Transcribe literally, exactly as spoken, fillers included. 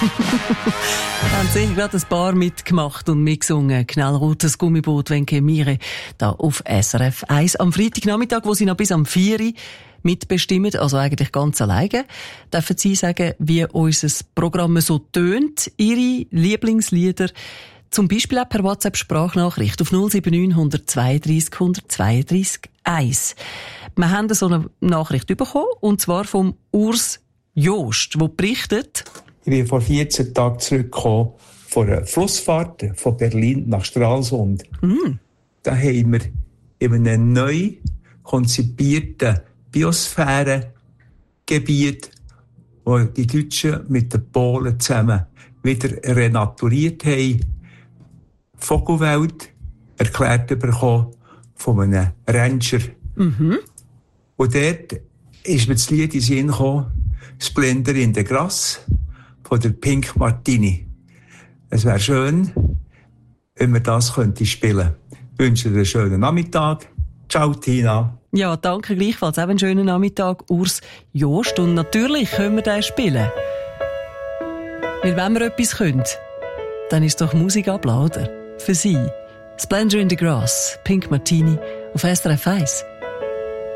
Haben sicher gerade ein paar mitgemacht und mitgesungen. Knallrotes Gummiboot, wenn Mire, da auf S R F eins. Am Freitagnachmittag, wo sie noch bis am vier Uhr mitbestimmen, also eigentlich ganz alleine, dürfen Sie sagen, wie unser Programm so tönt, Ihre Lieblingslieder, zum Beispiel auch per WhatsApp-Sprachnachricht auf null sieben neun, eins zwei drei, eins zwei drei eins. Wir haben so eine Nachricht bekommen, und zwar vom Urs Jost, der berichtet: Ich bin vor vierzehn Tagen zurückgekommen von einer Flussfahrt von Berlin nach Stralsund. Mm. Da haben wir in einem neu konzipierten Biosphärengebiet, wo die Deutschen mit den Polen zusammen wieder renaturiert haben, Vogelwelt erklärt bekommen von einem Ranger. Mhm. Und dort ist mir das Lied in den Sinn gekommen, Splendor in the Grass von der Pink Martini. Es wäre schön, wenn wir das könnte spielen. Ich wünsche dir einen schönen Nachmittag. Ciao, Tina. Ja, danke gleichfalls. Auch einen schönen Nachmittag, Urs Jost. Und natürlich können wir den spielen. Weil wenn wir etwas können, dann ist doch Musik abladen. Für Sie. Splendor in the Grass, Pink Martini auf S R F eins.